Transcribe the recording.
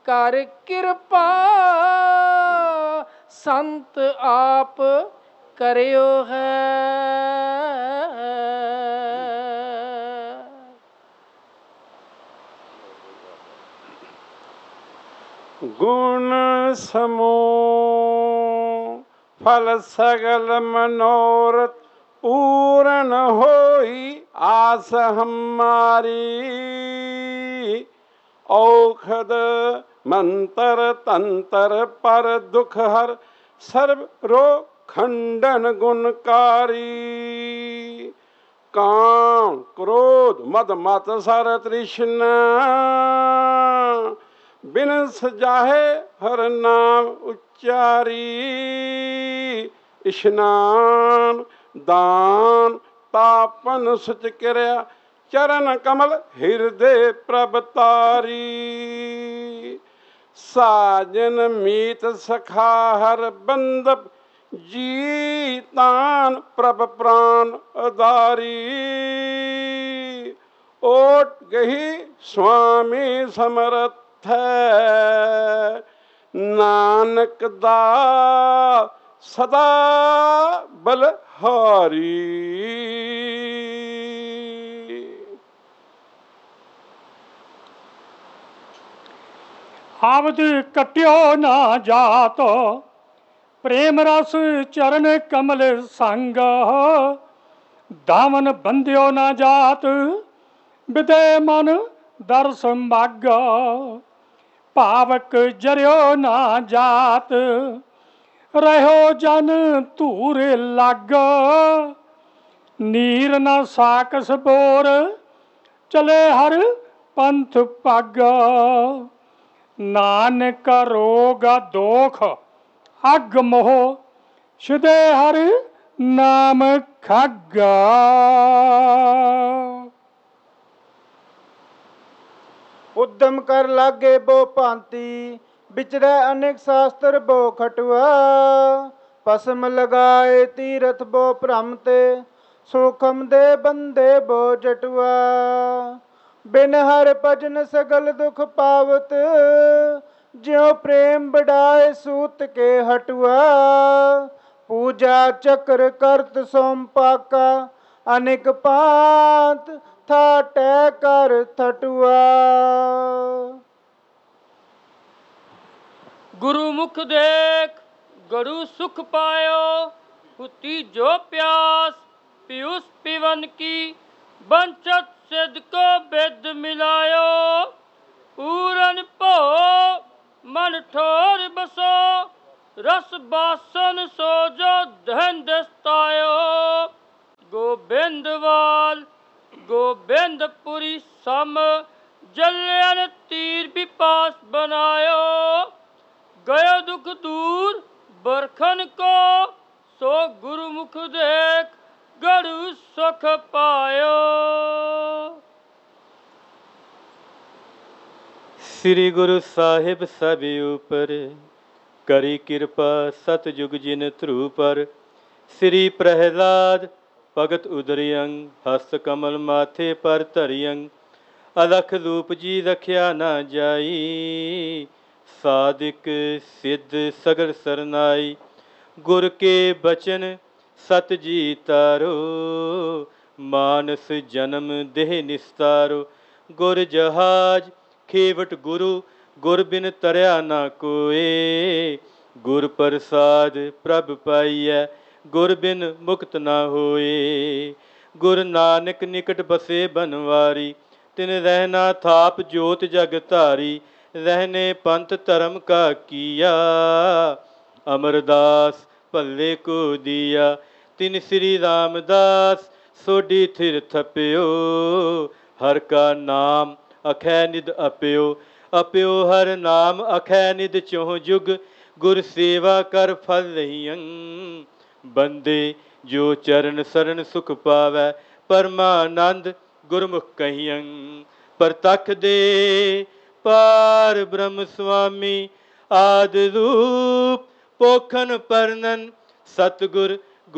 कर कृपा संत आप करियो है। गुण समूह फल सगल मनोरथ पूर्ण होई आस हमारी। औषध मंत्र तंत्र पर दुख हर सर्व रोग खंडन गुणकारी। काम क्रोध मद मत सर तृष्णा बिन सजाहे हर नाम उच्चारी। स्नान दान तापन सुच क्रिया चरण कमल हृदय प्रभतारी। साजन मीत सखा हर बंदप जी तान प्रभ प्राण अदारी। ओट गही स्वामी समर्थ है नानक दा सदा बलहारी। आवत कट्यो ना जात प्रेम रस चरण कमल संग। दामन बंध्यो ना जात विदे मन दर्श माग। पावक जरियो ना जात रहो जन धूर लग। नीर न साकस बोर चले हर पंथ पग। नानक रोग दोख अग मोह सिदे हर नाम खग्गा। उद्यम कर लागे बो भांति बिचरै अनेक शास्त्र बो खटुआ। पसम लगाए तीरथ बो भ्रम ते सूखम दे बंदे बो जटुआ। बिन हर भजन सगल दुख पावत ज्यों प्रेम बढ़ाए सूत के हटुआ। पूजा चक्र करत सोम पाका अनेक पांत था टै कर थटुआ। गुरु मुख देख गरु सुख पायो। हुती जो प्यास पीयूष पीवन की बंचत सिद्ध को बेद मिलायो। पूरन पो मन ठोर बसो रस बासन सो जो धन दस्तायो। गोबिंदवाल गोबिंदपुरी सम जलियन तीर विपास बनायो। गयो दुख दूर बरखन को सो गुरुमुख देख गरु सुख पायो। श्री गुरु साहिब सब ऊपर करी कृपा सतयुग जिन ध्रुव पर। श्री प्रहलाद भगत उदरियंग हस्त कमल माथे पर धरियंग। अलख रूप जी रखिया ना जाई सादिक सिद्ध सगल सरनाई। गुर के बचन सत जी तारो मानस जन्म देह निस्तारो। गुर जहाज खेवट गुरु गुर बिन तरया ना कोए। गुर प्रसाद प्रभ पाइयै गुर बिन मुक्त ना होए। गुर नानक निकट बसे बनवारी तिन रहना थाप जोत जग धारी। रहने पंथ धर्म का किया अमरदास भल्ले को दिया। तिन श्री रामदास सोडी थिर थप्यो हर का नाम अखै निद अप्यो। अप्यो हर नाम अखै निद चौं जुग गुर सेवा कर फल रहियं। बंदे जो चरण शरण सुख पावै परमानंद गुरमुख कहियं। परतख दे पार ब्रह्म स्वामी आदि रूप पोखन परनन। सतगुर